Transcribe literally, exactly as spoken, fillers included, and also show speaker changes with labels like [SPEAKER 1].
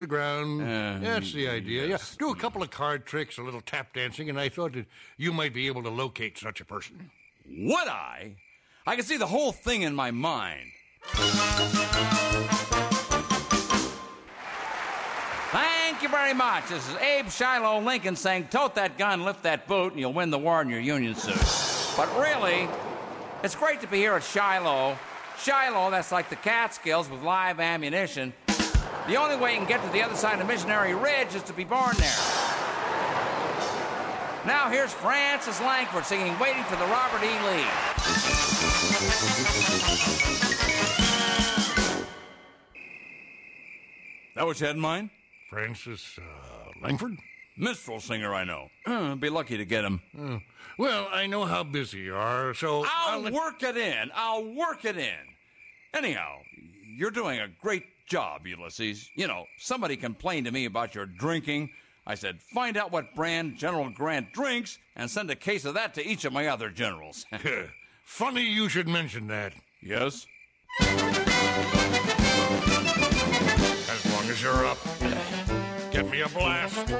[SPEAKER 1] the ground.
[SPEAKER 2] Uh,
[SPEAKER 1] That's the idea.
[SPEAKER 2] yes.
[SPEAKER 1] Yeah, do a couple of card tricks, a little tap dancing, and I thought that you might be able to locate such a person.
[SPEAKER 2] Would I? I can see the whole thing in my mind. Thank you very much. This is Abe Shiloh Lincoln saying, tote that gun, lift that boot, and you'll win the war in your union suit. But really, it's great to be here at Shiloh. Shiloh, that's like the Catskills with live ammunition. The only way you can get to the other side of Missionary Ridge is to be born there. Now here's Francis Langford singing Waiting for the Robert E. Lee. That what you had in mind?
[SPEAKER 1] Francis uh, Langford?
[SPEAKER 2] Minstrel singer, I know. Uh, be lucky to get him.
[SPEAKER 1] Uh, well, I know how busy you are, so...
[SPEAKER 2] I'll,
[SPEAKER 1] I'll let...
[SPEAKER 2] work it in. I'll work it in. Anyhow, you're doing a great job, Ulysses. You know, somebody complained to me about your drinking. I said, find out what brand General Grant drinks and send a case of that to each of my other generals.
[SPEAKER 1] Funny you should mention that.
[SPEAKER 2] Yes?
[SPEAKER 1] As long as you're up, get me a blast.